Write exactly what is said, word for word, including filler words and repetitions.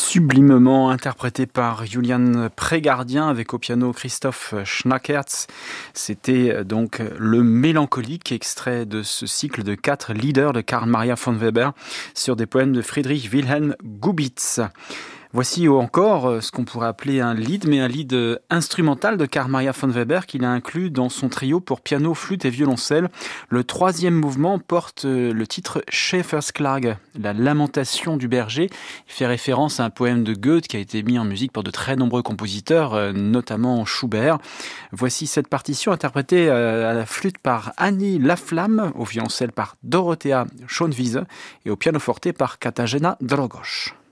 Sublimement interprété par Julian Prégardien avec au piano Christoph Schnakertz. C'était donc le mélancolique extrait de ce cycle de quatre leaders de Carl Maria von Weber sur des poèmes de Friedrich Wilhelm Gubitz. Voici encore ce qu'on pourrait appeler un lied, mais un lied instrumental de Carl Maria von Weber qu'il a inclus dans son trio pour piano, flûte et violoncelle. Le troisième mouvement porte le titre Schäfersklage, la lamentation du berger. Il fait référence à un poème de Goethe qui a été mis en musique par de très nombreux compositeurs, notamment Schubert. Voici cette partition interprétée à la flûte par Annie Laflamme, au violoncelle par Dorothea Schönwiese et au pianoforte par Katarzyna Drogos.